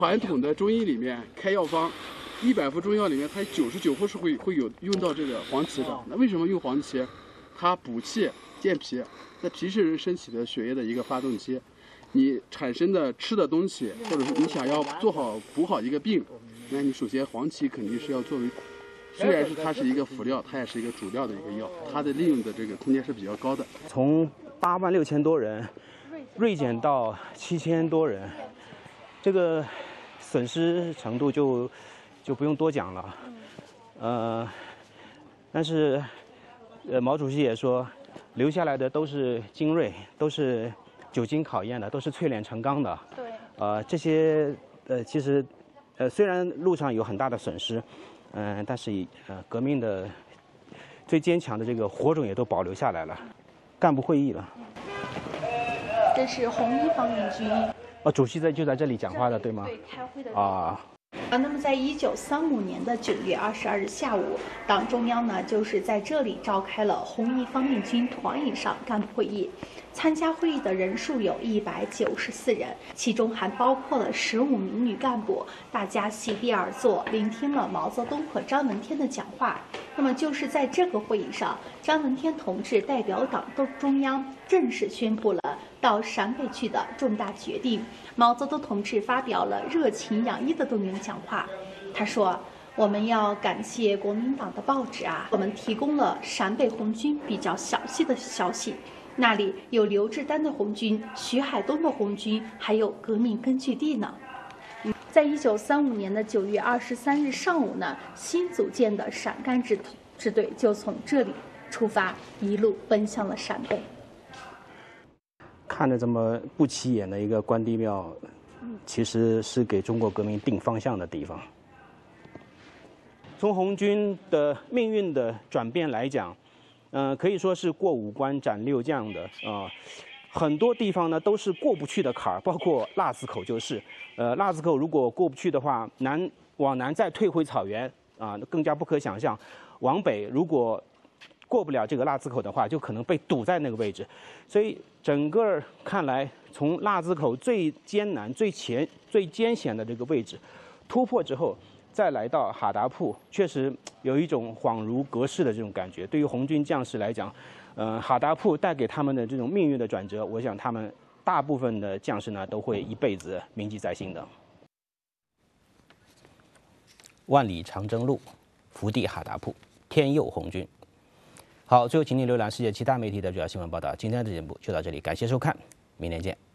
传统的中医里面开药方，100副中药里面，它99副是会有用到这个黄芪的。那为什么用黄芪？它补气健脾，在脾是人身体的血液的一个发动机。你产生的吃的东西，或者是你想要补好一个病，那你首先黄芪肯定是要作为，虽然是它是一个辅料，它也是一个主料的一个药，它的利用的这个空间是比较高的。 从86000多人锐减到7000多人，这个损失程度就不用多讲了。但是毛主席也说，留下来的都是精锐，都是久经考验的，都是淬炼成钢的。对。这些其实虽然路上有很大的损失，但是革命的最坚强的这个火种也都保留下来了。干部会议了。 这是红一方面军。 主席就在这里讲话的，对吗？ 对，开会的。 那么在1935年的9月22日下午，党中央呢就是在这里召开了红一方面军团以上干部会议。参加会议的人数有194人，其中还包括了15名女干部。大家席地而坐，聆听了毛泽东和张闻天的讲话。那么就是在这个会议上，张闻天同志代表党中央正式宣布了到陕北去的重大决定。毛泽东同志发表了热情洋溢的动员讲话。他说：“我们要感谢国民党的报纸啊，我们提供了陕北红军比较详细的消息。那里有刘志丹的红军、徐海东的红军，还有革命根据地呢。”在1935年的9月23日上午呢，新组建的陕甘支队就从这里出发，一路奔向了陕北。 看着这么不起眼的一个关帝庙，其实是给中国革命定方向的地方。从红军的命运的转变来讲，可以说是过5关斩6将的很多地方呢都是过不去的坎儿，包括腊子口就是。腊子口如果过不去的话，往南再退回草原更加不可想象。往北如果过不了这个腊子口的话，就可能被堵在那个位置。所以整个看来，从腊子口最艰难、最艰险的这个位置突破之后，再来到哈达铺，确实有一种恍如隔世的这种感觉。对于红军将士来讲，哈达铺带给他们的这种命运的转折，我想他们大部分的将士呢都会一辈子铭记在心的。万里长征路，福地哈达铺，天佑红军。好，最后请您浏览世界其他媒体的主要新闻报道。今天的节目就到这里，感谢收看，明天见。